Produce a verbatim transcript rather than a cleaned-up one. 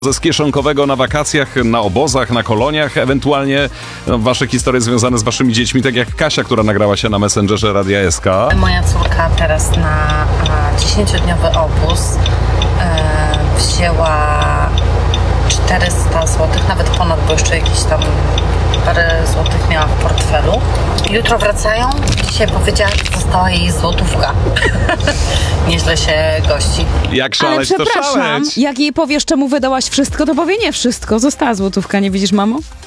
Ze Skieszonkowego na wakacjach, na obozach, na koloniach, ewentualnie no, wasze historie związane z waszymi dziećmi, tak jak Kasia, która nagrała się na Messengerze Radia S K. Moja córka teraz na dziesięciodniowy obóz e, wzięła czterysta złotych, nawet ponad, bo jeszcze jakieś tam parę złotych miała w portfelu. Jutro wracają. Dzisiaj powiedziała, że została jej złotówka. Nieźle się gości. Jak szaleć, Ale to przepraszam, szaleć. jak jej powiesz, czemu wydałaś wszystko, to powie nie wszystko. Została złotówka, nie widzisz, mamo?